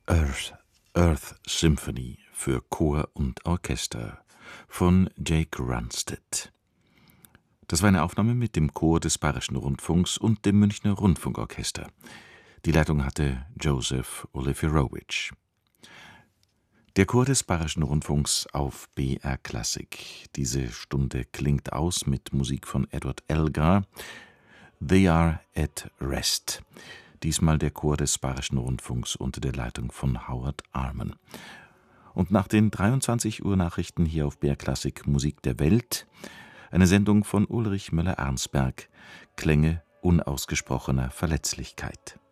Earth Symphony für Chor und Orchester von Jake Runstedt. Das war eine Aufnahme mit dem Chor des Bayerischen Rundfunks und dem Münchner Rundfunkorchester. Die Leitung hatte Joseph Olefirowitsch. Der Chor des Bayerischen Rundfunks auf BR Klassik. Diese Stunde klingt aus mit Musik von Edward Elgar. They Are at Rest. Diesmal der Chor des Bayerischen Rundfunks unter der Leitung von Howard Arman. Und nach den 23 Uhr Nachrichten hier auf BR Klassik Musik der Welt, eine Sendung von Ulrich Müller-Arnsberg, Klänge unausgesprochener Verletzlichkeit.